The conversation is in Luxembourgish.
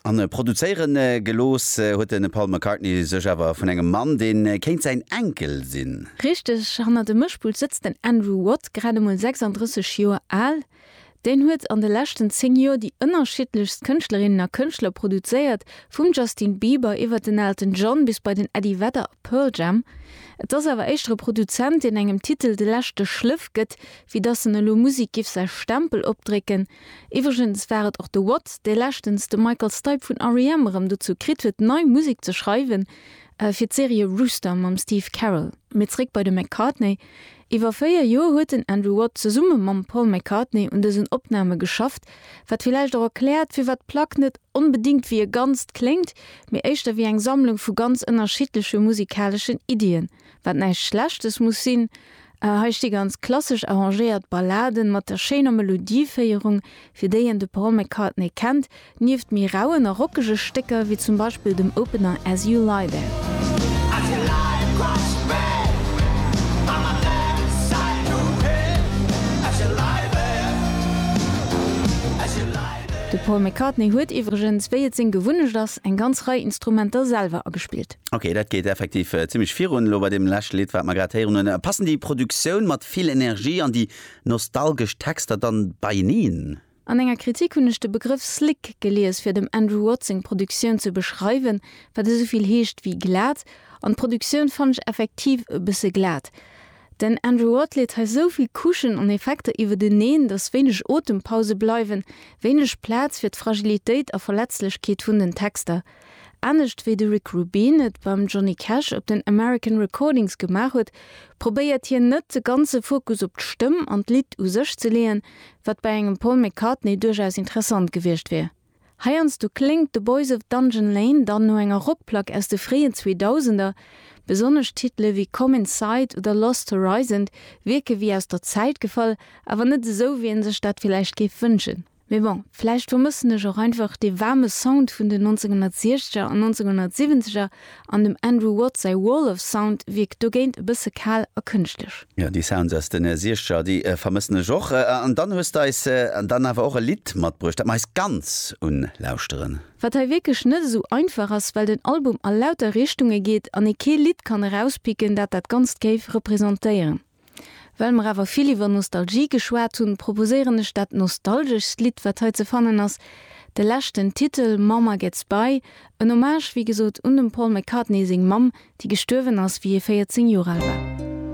An Produzieren gelos huet den Paul McCartney sech awer vun engem Mann, den kenint sein Enkel sinn. Richtig, an dem Mischpult sitzt den Andrew Watt, gerade mal 36 Jahre alt. Den huet an de lächten 10 Joer die ënnerschiedlichst Künstlerinnen a Künstler produziert, vum Justin Bieber iwwer den Elton John bis bei den Eddie Vedder Pearl Jam. Et ass awer eichtre Produzent in engem Titel de lächte Schliff gëtt, wie dat en lo Musik gif sei Stempel opdricken. Iwergens wäret auch de Watt, de lächtens de Michael Stipe vun R.E.M. dazu krit huet neu Musik ze schreiben, fir Serie Rooster mam Steve Carroll. Mitrik bei de McCartney. Iwer 4 Joer huet den Andrew Watt ze Summe mam Paul McCartney und dessen Opname geschafft, wat vielleicht auch erklärt, fir wat Plack net unbedingt wie ganz klingt, mir eichter wie eng Sammlung vu ganz unterschiedliche musikalischen Ideen. Wat neich schlechtes muss sinn, hecht die ganz klassisch arrangiert Balladen mat der schener Melodiefeierung, fir déi de Paul McCartney kennt, nieft mir rauen rockesche Stecker wie zum Beispiel dem Opener As You Lie There. De Paul McCartney huet iwwergens wéiet sinn gewunnech ass eng ganz Reihe Instrumenter selber agespielt. Okay, dat geht effektiv ziemlich vir lo bei dem Lächlied wat Margarethéieren. Passen die Produktionioun mat viel Energie an die nostalgisch Texter dann bei nien? An enger Kritik hunnech de Begriff Slick gelees fir dem Andrew Watting Produktionioun zu beschreiben, wat soviel heescht wie glatt, an Produktionioun fandch effektiv bisse glatt. Denn Andrew Watt lädt soviel Kuschen und Effekte iwwer den Nähen, dass wenig Atempause bleiwen, wenig Platz fir d' Fragilitéit a Verletzlichkeit vun den Texter. Anecht wie de Rick Rubin et beim Johnny Cash op den American Recordings gemacht huet, probéiert hier net de ganze Fokus op d'Stimm an d Lied u sech ze lehen, wat bei engem Paul McCartney durchaus interessant gewircht wär. Heierns du klingt The Boys of Dungeon Lane dann no enger Rockplack aus de frien 2000er, besonders Titel wie Come Inside oder Lost Horizon wirke wie aus der Zeit gefallen, aber nicht so wie in der Stadt vielleicht wünschen. Mais bon, vielleicht vermissen ich auch einfach die warme Sound von den 1960er und 1970er an dem Andrew Watt sei Wall of Sound wirkt dogehend ein bisschen kahl und künstlich. Ja, die Sounds aus den 60er, die vermissen ich auch. Und dann hast du dann aber auch ein Lied mitgebracht, das meist ganz unlauschterin. Was wirklich nicht so einfach ist, weil das Album an lauter Richtungen geht, und kein Lied kann herauspicken, das ganz tief repräsentieren. Weil mir aber viel über Nostalgie geschwärzt und proposieren statt nostalgisches Lied, was heute fannen ist, der letzten Titel Mama Gets By, ein Hommage, wie gesagt, und dem Paul McCartney sing Mom, die gestorben ist, wie 14 Jahre alt war.